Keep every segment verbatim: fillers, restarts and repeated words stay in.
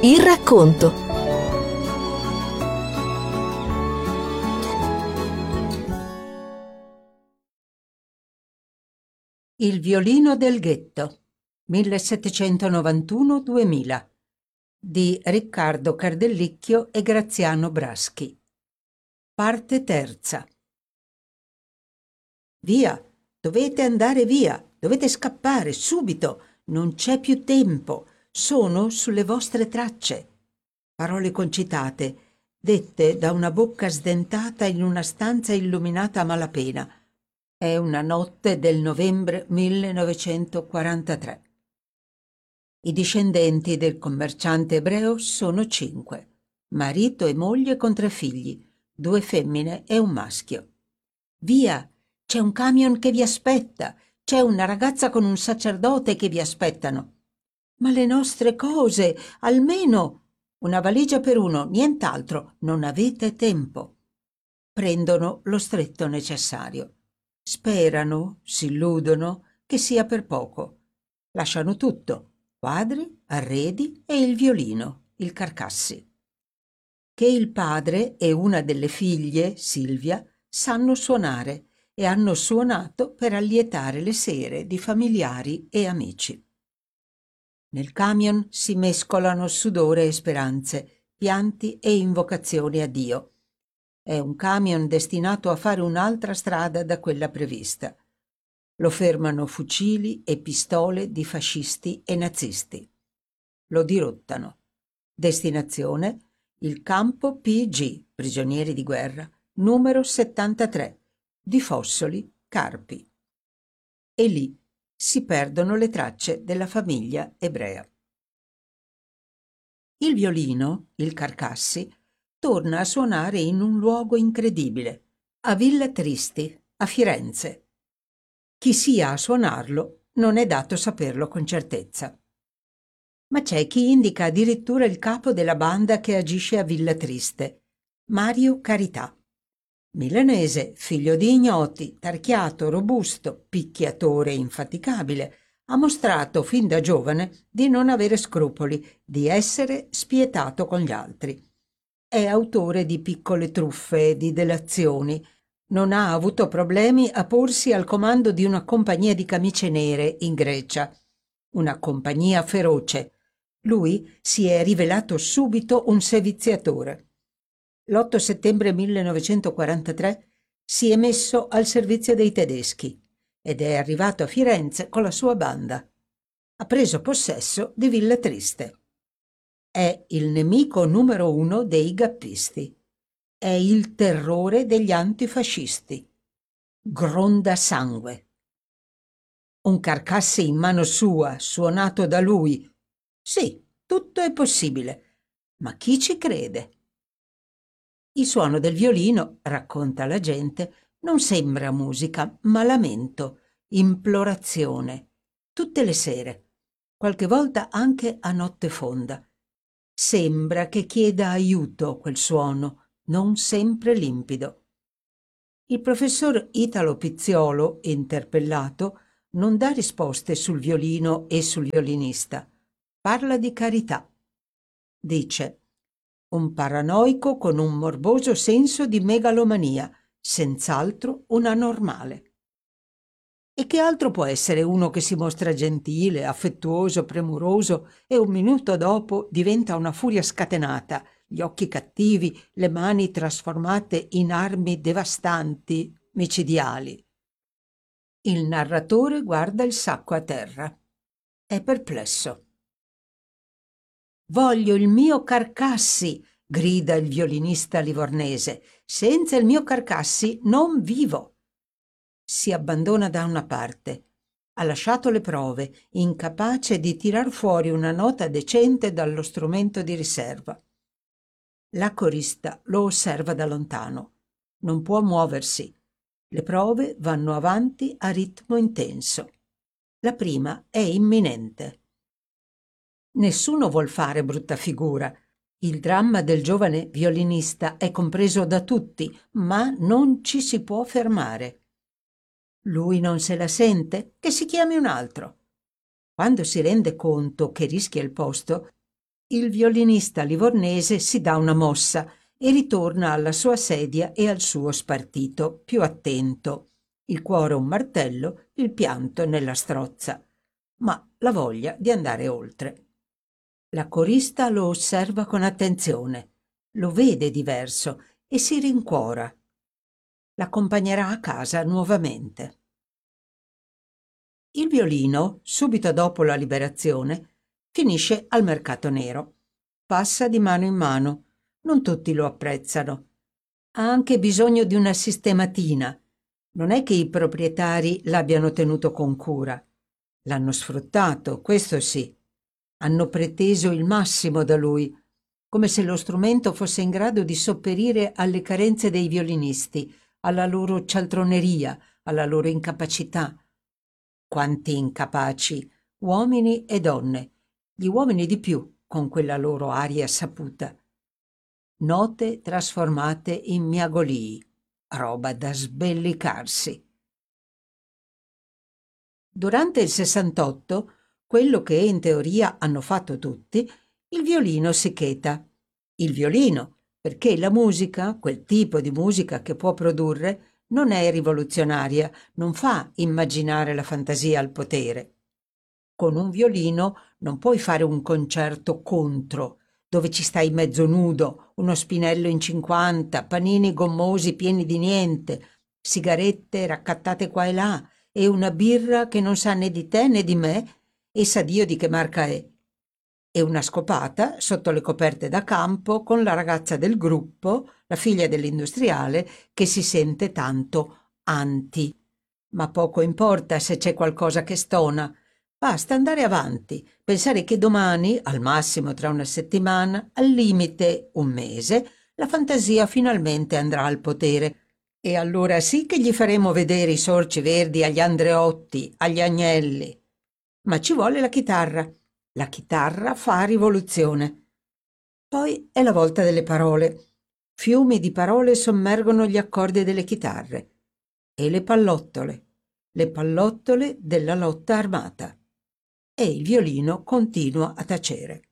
Il racconto. Il violino del ghetto, millesettecentonovantuno duemila, di Riccardo Cardellicchio e Graziano Braschi. Parte terza. Via, dovete andare via, dovete scappare subito, non c'è più tempo, sono sulle vostre tracce. Parole concitate, dette da una bocca sdentata in una stanza illuminata a malapena. È una notte del novembre millenovecentoquarantatré. I discendenti del commerciante ebreo sono cinque, marito e moglie con tre figli, due femmine e un maschio. Via, c'è un camion che vi aspetta, c'è una ragazza con un sacerdote che vi aspettano. Ma le nostre cose, almeno una valigia per uno, nient'altro, non avete tempo. Prendono lo stretto necessario. Sperano, si illudono che sia per poco. Lasciano tutto, quadri, arredi e il violino, il Carcassi. Che il padre e una delle figlie, Silvia, sanno suonare e hanno suonato per allietare le sere di familiari e amici. Nel camion si mescolano sudore e speranze, pianti e invocazioni a Dio. È un camion destinato a fare un'altra strada da quella prevista. Lo fermano fucili e pistole di fascisti e nazisti. Lo dirottano. Destinazione: il campo P G, prigionieri di guerra, numero settantatré, di Fossoli, Carpi. E lì si perdono le tracce della famiglia ebrea. Il violino, il Carcassi, torna a suonare in un luogo incredibile, a Villa Tristi, a Firenze. Chi sia a suonarlo non è dato saperlo con certezza. Ma c'è chi indica addirittura il capo della banda che agisce a Villa Triste, Mario Carità. Milanese, figlio di ignoti, tarchiato, robusto, picchiatore infaticabile, ha mostrato fin da giovane di non avere scrupoli, di essere spietato con gli altri. È autore di piccole truffe e di delazioni. Non ha avuto problemi a porsi al comando di una compagnia di camicie nere in Grecia. Una compagnia feroce. Lui si è rivelato subito un seviziatore. L'otto settembre millenovecentoquarantatré si è messo al servizio dei tedeschi ed è arrivato a Firenze con la sua banda. Ha preso possesso di Villa Triste. È il nemico numero uno dei gappisti. È il terrore degli antifascisti. Gronda sangue. Un Carcassi in mano sua, suonato da lui. Sì, tutto è possibile. Ma chi ci crede? Il suono del violino, racconta la gente, non sembra musica, ma lamento, implorazione. Tutte le sere, qualche volta anche a notte fonda. Sembra che chieda aiuto quel suono, non sempre limpido. Il professor Italo Pizziolo, interpellato, non dà risposte sul violino e sul violinista. Parla di carità. Dice: un paranoico con un morboso senso di megalomania, senz'altro un anormale. E che altro può essere uno che si mostra gentile, affettuoso, premuroso e un minuto dopo diventa una furia scatenata, gli occhi cattivi, le mani trasformate in armi devastanti, micidiali. Il narratore guarda il sacco a terra. È perplesso. Voglio il mio Carcassi, grida il violinista livornese. Senza il mio Carcassi non vivo. Si abbandona da una parte. Ha lasciato le prove, incapace di tirar fuori una nota decente dallo strumento di riserva. La corista lo osserva da lontano. Non può muoversi. Le prove vanno avanti a ritmo intenso. La prima è imminente. Nessuno vuol fare brutta figura. Il dramma del giovane violinista è compreso da tutti, ma non ci si può fermare. Lui non se la sente? Che si chiami un altro. Quando si rende conto che rischia il posto, Il violinista livornese si dà una mossa e ritorna alla sua sedia e al suo spartito, più attento. Il cuore un martello, il pianto nella strozza, ma la voglia di andare oltre. La corista lo osserva con attenzione, lo vede diverso e si rincuora. L'accompagnerà a casa nuovamente. Il violino, subito dopo la liberazione, finisce al mercato nero. Passa di mano in mano. Non tutti lo apprezzano. Ha anche bisogno di una sistematina. Non è che i proprietari l'abbiano tenuto con cura. L'hanno sfruttato, questo sì. Hanno preteso il massimo da lui, come se lo strumento fosse in grado di sopperire alle carenze dei violinisti, alla loro cialtroneria, alla loro incapacità. Quanti incapaci, uomini e donne, gli uomini di più con quella loro aria saputa. Note trasformate in miagolii, roba da sbellicarsi. Durante il sessantotto, quello che in teoria hanno fatto tutti, il violino si cheta. Il violino, perché la musica, quel tipo di musica che può produrre, non è rivoluzionaria, non fa immaginare la fantasia al potere. Con un violino non puoi fare un concerto contro, dove ci stai mezzo nudo, uno spinello in cinquanta, panini gommosi pieni di niente, sigarette raccattate qua e là e una birra che non sa né di te né di me e sa Dio di che marca è. E una scopata sotto le coperte da campo con la ragazza del gruppo, la figlia dell'industriale, che si sente tanto anti. Ma poco importa se c'è qualcosa che stona. Basta andare avanti, pensare che domani, al massimo tra una settimana, al limite un mese, la fantasia finalmente andrà al potere. E allora sì che gli faremo vedere i sorci verdi agli Andreotti, agli Agnelli. Ma ci vuole la chitarra. La chitarra fa rivoluzione. Poi è la volta delle parole. Fiumi di parole sommergono gli accordi delle chitarre. E le pallottole. Le pallottole della lotta armata. E il violino continua a tacere.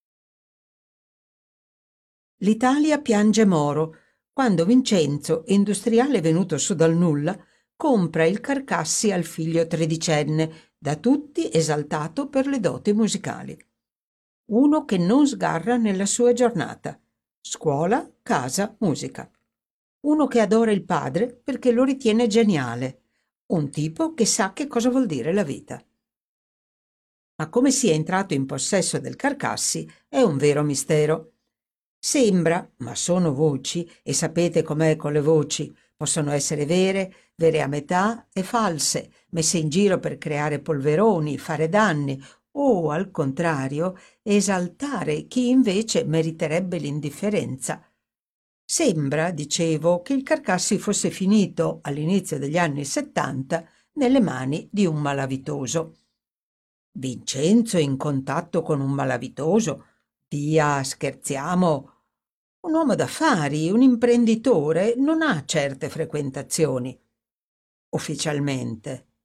L'Italia piange Moro quando Vincenzo, industriale venuto su dal nulla, compra il Carcassi al figlio tredicenne, da tutti esaltato per le doti musicali. Uno che non sgarra nella sua giornata. Scuola, casa, musica. Uno che adora il padre perché lo ritiene geniale. Un tipo che sa che cosa vuol dire la vita. Ma come sia entrato in possesso del Carcassi è un vero mistero. Sembra, ma sono voci, e sapete com'è con le voci, possono essere vere, vere a metà e false, messe in giro per creare polveroni, fare danni, o, al contrario, esaltare chi invece meriterebbe l'indifferenza. Sembra, dicevo, che il Carcassi fosse finito, all'inizio degli anni settanta, nelle mani di un malavitoso. Vincenzo in contatto con un malavitoso? Via, scherziamo. Un uomo d'affari, un imprenditore, non ha certe frequentazioni. Ufficialmente.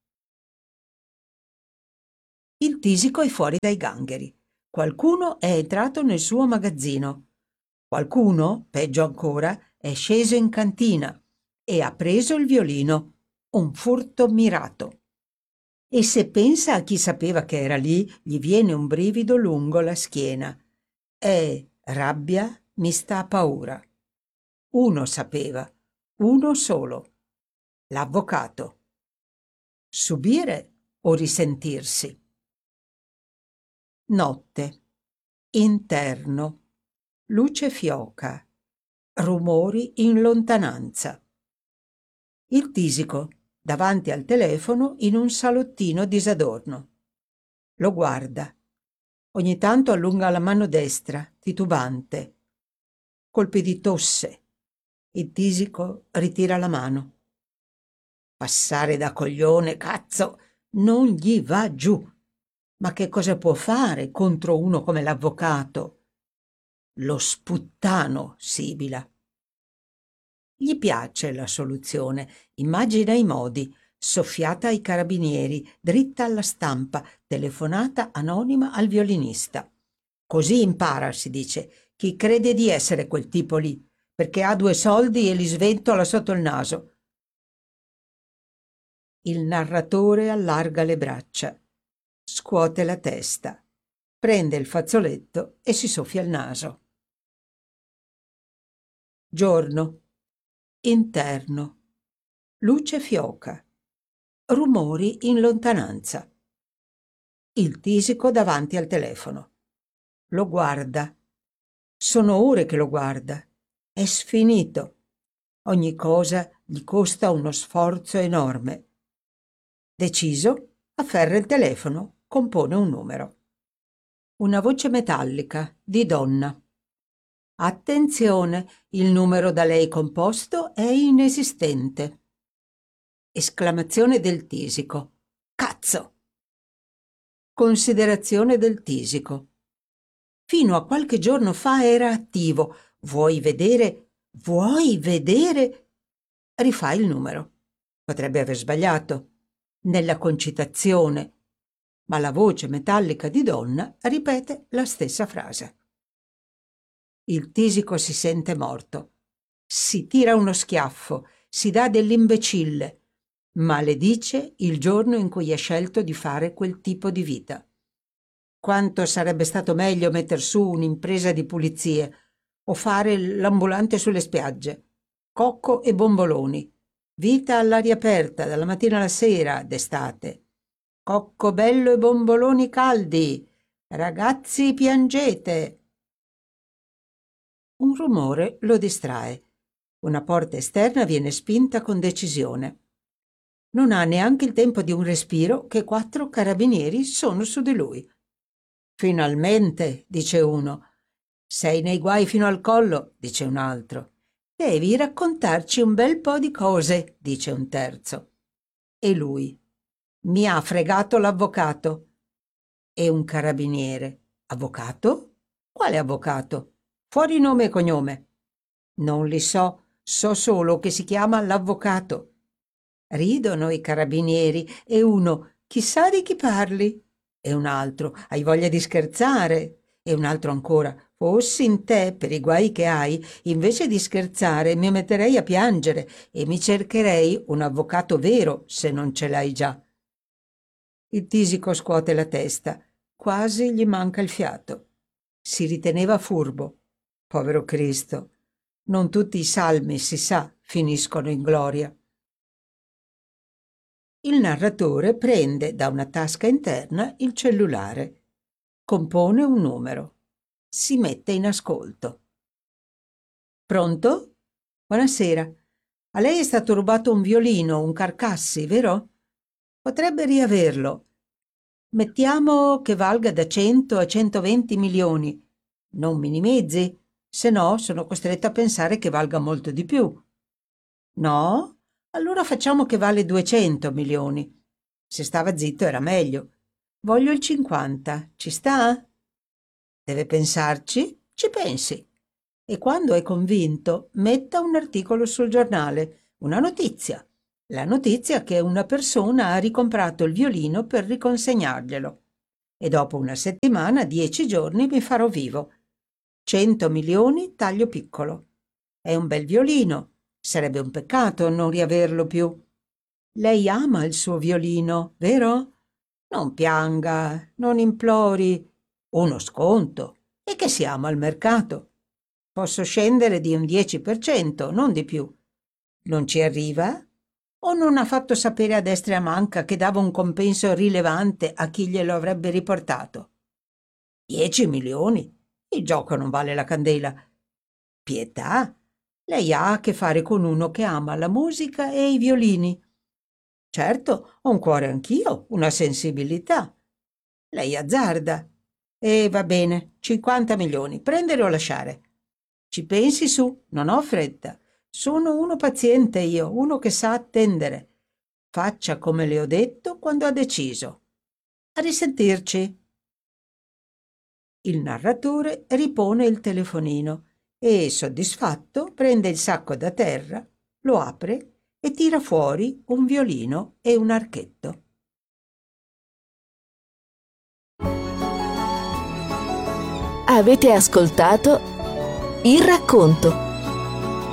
Il tisico è fuori dai gangheri. Qualcuno è entrato nel suo magazzino. Qualcuno, peggio ancora, è sceso in cantina e ha preso il violino. Un furto mirato. E se pensa a chi sapeva che era lì, gli viene un brivido lungo la schiena. È rabbia mista a paura. Uno sapeva, uno solo, l'avvocato. Subire o risentirsi? Notte, interno, luce fioca, rumori in lontananza. Il tisico, davanti al telefono in un salottino disadorno. Lo guarda. Ogni tanto allunga la mano destra, titubante. Colpi di tosse. Il tisico ritira la mano. Passare da coglione, cazzo, non gli va giù. Ma che cosa può fare contro uno come l'avvocato? Lo sputtano, sibila. Gli piace la soluzione, immagina i modi, soffiata ai carabinieri, dritta alla stampa, telefonata anonima al violinista. Così impara, si dice, chi crede di essere quel tipo lì, perché ha due soldi e li sventola sotto il naso. Il narratore allarga le braccia, scuote la testa, prende il fazzoletto e si soffia il naso. Giorno. Interno. Luce fioca. Rumori in lontananza. Il tisico davanti al telefono. Lo guarda. Sono ore che lo guarda. È sfinito. Ogni cosa gli costa uno sforzo enorme. Deciso, afferra il telefono, compone un numero. Una voce metallica, di donna. Attenzione, il numero da lei composto è inesistente. Esclamazione del tisico. Cazzo! Considerazione del tisico. Fino a qualche giorno fa era attivo. Vuoi vedere? Vuoi vedere? Rifà il numero. Potrebbe aver sbagliato nella concitazione, ma la voce metallica di donna ripete la stessa frase. Il tisico si sente morto. Si tira uno schiaffo, si dà dell'imbecille, maledice il giorno in cui ha scelto di fare quel tipo di vita. Quanto sarebbe stato meglio metter su un'impresa di pulizie o fare l'ambulante sulle spiagge. Cocco e bomboloni. Vita all'aria aperta dalla mattina alla sera d'estate. Cocco bello e bomboloni caldi. Ragazzi, piangete. Un rumore lo distrae. Una porta esterna viene spinta con decisione. Non ha neanche il tempo di un respiro che quattro carabinieri sono su di lui. Finalmente, dice uno. Sei nei guai fino al collo, dice un altro. Devi raccontarci un bel po' di cose, dice un terzo. E lui. Mi ha fregato l'avvocato. E un carabiniere. Avvocato? Quale avvocato? Fuori nome e cognome. Non li so, so solo che si chiama l'avvocato. Ridono i carabinieri e uno, chissà di chi parli. E un altro, hai voglia di scherzare? E un altro ancora, fossi in te per i guai che hai, invece di scherzare mi metterei a piangere e mi cercherei un avvocato vero se non ce l'hai già. Il tisico scuote la testa, quasi gli manca il fiato. Si riteneva furbo. Povero Cristo, non tutti i salmi, si sa, finiscono in gloria. Il narratore prende da una tasca interna il cellulare, compone un numero, si mette in ascolto. Pronto? Buonasera. A lei è stato rubato un violino, un Carcassi, vero? Potrebbe riaverlo. Mettiamo che valga da cento a centoventi milioni. Non minimizzi, se no sono costretta a pensare che valga molto di più. No? Allora facciamo che vale duecento milioni. Se stava zitto era meglio. Voglio il cinquanta. Ci sta? Deve pensarci? Ci pensi. E quando è convinto, metta un articolo sul giornale, una notizia. La notizia che una persona ha ricomprato il violino per riconsegnarglielo. E dopo una settimana, dieci giorni, mi farò vivo. Cento milioni taglio piccolo. È un bel violino. Sarebbe un peccato non riaverlo più. Lei ama il suo violino, vero? Non pianga, non implori. Uno sconto. E che siamo al mercato. Posso scendere di un dieci per cento, non di più. Non ci arriva? O non ha fatto sapere a destra e a manca che dava un compenso rilevante a chi glielo avrebbe riportato? Dieci milioni? Il gioco non vale la candela. Pietà? Lei ha a che fare con uno che ama la musica e i violini. Certo, ho un cuore anch'io, una sensibilità. Lei azzarda. E va bene, cinquanta milioni, prendere o lasciare. Ci pensi su, non ho fretta. Sono uno paziente io, uno che sa attendere. Faccia come le ho detto quando ha deciso. A risentirci. Il narratore ripone il telefonino e, soddisfatto, prende il sacco da terra, lo apre e tira fuori un violino e un archetto. Avete ascoltato Il racconto.